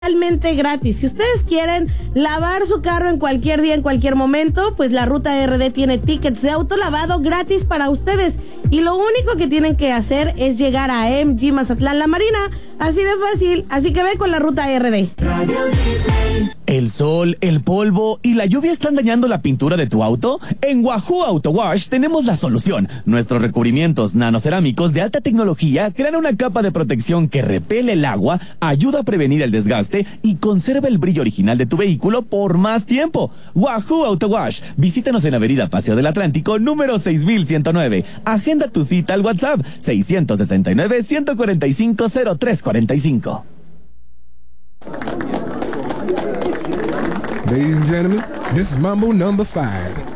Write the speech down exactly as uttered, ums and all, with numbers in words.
Totalmente gratis. Si ustedes quieren lavar su carro en cualquier día, en cualquier momento, pues la Ruta R D tiene tickets de autolavado gratis para ustedes. Y lo único que tienen que hacer es llegar a M G Mazatlán La Marina. Así de fácil. Así que ve con la Ruta R D. ¿El sol, el polvo y la lluvia están dañando la pintura de tu auto? En Wahoo Auto Wash tenemos la solución. Nuestros recubrimientos nanocerámicos de alta tecnología crean una capa de protección que repele el agua, ayuda a prevenir el desgaste y conserva el brillo original de tu vehículo por más tiempo. Wahoo Auto Wash. Visítanos en Avenida Paseo del Atlántico, número seis mil ciento nueve. Agenda tu cita al WhatsApp seis seis nueve, uno cuatro cinco, cero tres cuatro cinco. Ladies and gentlemen, this is Mambo number five.